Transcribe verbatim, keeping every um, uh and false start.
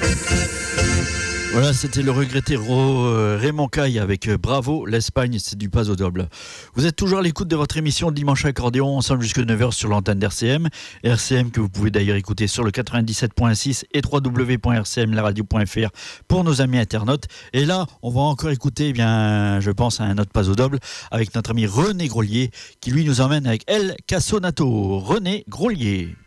Voilà, c'était le regretté Ro- Raymond Caille avec euh, Bravo, l'Espagne, c'est du pas au double. Vous êtes toujours à l'écoute de votre émission Dimanche Accordéon, ensemble jusqu'à neuf heures sur l'antenne d'R C M. R C M que vous pouvez d'ailleurs écouter sur le quatre-vingt-dix-sept point six et w w w point r c m la radio point f r pour nos amis internautes. Et là, on va encore écouter, eh bien, je pense, à un autre pas au double avec notre ami René Grolier qui lui nous emmène avec El Cassonato. René Grolier.